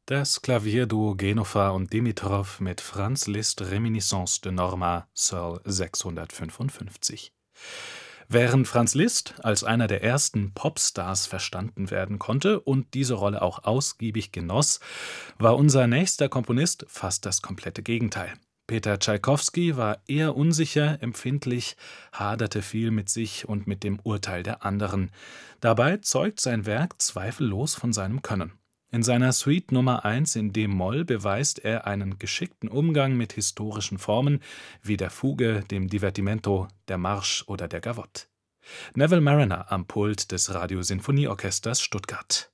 Das Klavierduo Genofar und Dimitrov mit Franz Liszt Reminiscence de Norma Searle 655. Während Franz Liszt als einer der ersten Popstars verstanden werden konnte und diese Rolle auch ausgiebig genoss, war unser nächster Komponist fast das komplette Gegenteil. Peter Tschaikowski war eher unsicher, empfindlich, haderte viel mit sich und mit dem Urteil der anderen. Dabei zeugt sein Werk zweifellos von seinem Können. In seiner Suite Nummer 1 in d-Moll beweist er einen geschickten Umgang mit historischen Formen wie der Fuge, dem Divertimento, der Marsch oder der Gavotte. Neville Marriner am Pult des Radiosinfonieorchesters Stuttgart.